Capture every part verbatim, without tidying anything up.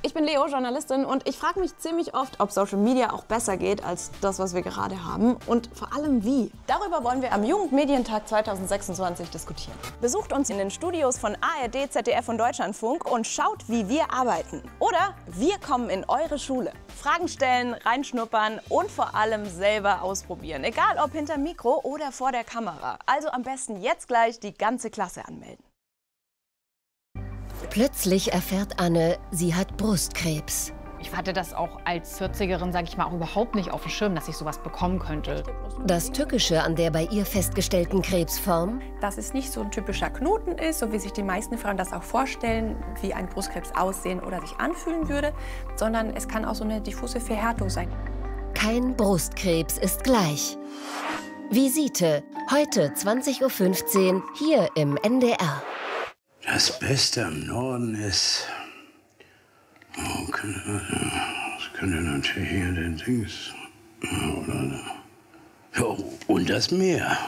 Ich bin Leo, Journalistin, und ich frage mich ziemlich oft, ob Social Media auch besser geht als das, was wir gerade haben, und vor allem wie. Darüber wollen wir am Jugendmedientag zweitausendsechsundzwanzig diskutieren. Besucht uns in den Studios von A R D, Z D F und Deutschlandfunk und schaut, wie wir arbeiten. Oder wir kommen in eure Schule. Fragen stellen, reinschnuppern und vor allem selber ausprobieren. Egal ob hinter Mikro oder vor der Kamera. Also am besten jetzt gleich die ganze Klasse anmelden. Plötzlich erfährt Anne, sie hat Brustkrebs. Ich hatte das auch als vierzigerin, sage ich mal, auch überhaupt nicht auf dem Schirm, dass ich sowas bekommen könnte. Das Tückische an der bei ihr festgestellten Krebsform: dass es nicht so ein typischer Knoten ist, so wie sich die meisten Frauen das auch vorstellen, wie ein Brustkrebs aussehen oder sich anfühlen würde, sondern es kann auch so eine diffuse Verhärtung sein. Kein Brustkrebs ist gleich. Visite, heute zwanzig Uhr fünfzehn, hier im N D R. Das Beste im Norden ist, oh, das könnte natürlich hier den Dings, oder, ja, und das Meer.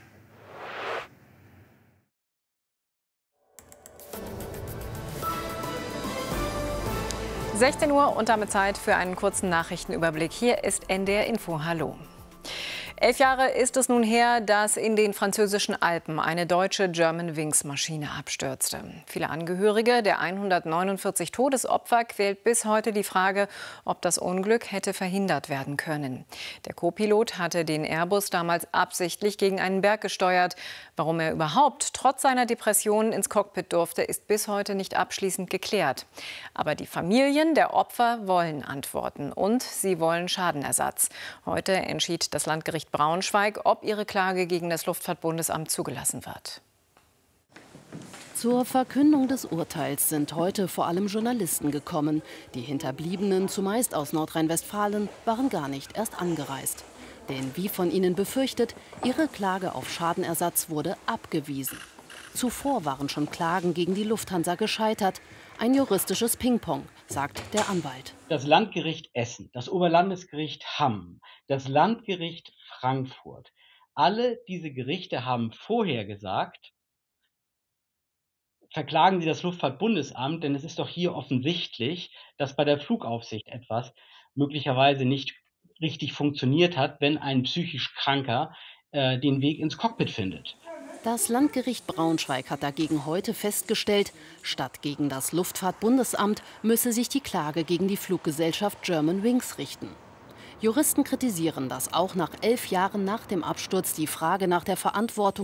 sechzehn Uhr und damit Zeit für einen kurzen Nachrichtenüberblick. Hier ist N D R Info. Hallo. Elf Jahre ist es nun her, dass in den französischen Alpen eine deutsche Germanwings-Maschine abstürzte. Viele Angehörige der hundertneunundvierzig Todesopfer quält bis heute die Frage, ob das Unglück hätte verhindert werden können. Der Co-Pilot hatte den Airbus damals absichtlich gegen einen Berg gesteuert. Warum er überhaupt trotz seiner Depressionen ins Cockpit durfte, ist bis heute nicht abschließend geklärt. Aber die Familien der Opfer wollen Antworten und sie wollen Schadenersatz. Heute entschied das Landgericht Braunschweig, ob ihre Klage gegen das Luftfahrtbundesamt zugelassen wird. Zur Verkündung des Urteils sind heute vor allem Journalisten gekommen. Die Hinterbliebenen, zumeist aus Nordrhein-Westfalen, waren gar nicht erst angereist. Denn wie von ihnen befürchtet, ihre Klage auf Schadenersatz wurde abgewiesen. Zuvor waren schon Klagen gegen die Lufthansa gescheitert. Ein juristisches Ping-Pong, sagt der Anwalt. Das Landgericht Essen, das Oberlandesgericht Hamm, das Landgericht Frankfurt, alle diese Gerichte haben vorher gesagt, verklagen Sie das Luftfahrtbundesamt, denn es ist doch hier offensichtlich, dass bei der Flugaufsicht etwas möglicherweise nicht richtig funktioniert hat, wenn ein psychisch Kranker äh, den Weg ins Cockpit findet. Das Landgericht Braunschweig hat dagegen heute festgestellt, statt gegen das Luftfahrtbundesamt müsse sich die Klage gegen die Fluggesellschaft Germanwings richten. Juristen kritisieren, dass auch nach elf Jahren nach dem Absturz die Frage nach der Verantwortung